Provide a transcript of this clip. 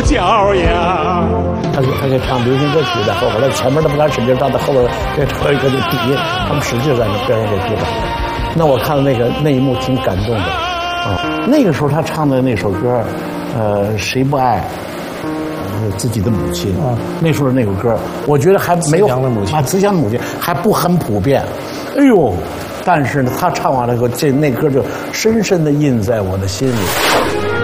小脚呀。 他给唱流行歌曲在后边，他前面他不敢使劲唱，他后边给唱一个就底，他们使劲在那边上给鼓掌。那我看到那一幕挺感动的啊。那个时候他唱的那首歌，谁不爱自己的母亲啊？那时候那首歌，我觉得还没有慈祥的母亲啊，慈祥的母亲还不很普遍。哎呦，但是呢，他唱完了以后，那歌就深深的印在我的心里。